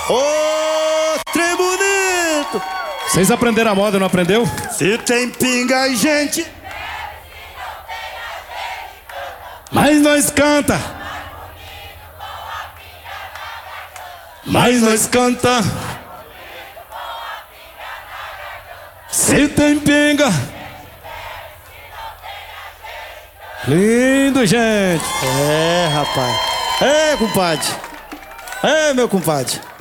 Ô, trem bonito! Vocês aprenderam a moda, não aprendeu? Se tem pinga e gente, Mas nós canta. Mas nós canta. Se tem pinga. Lindo, gente. rapaz. É, compadre. É, meu compadre.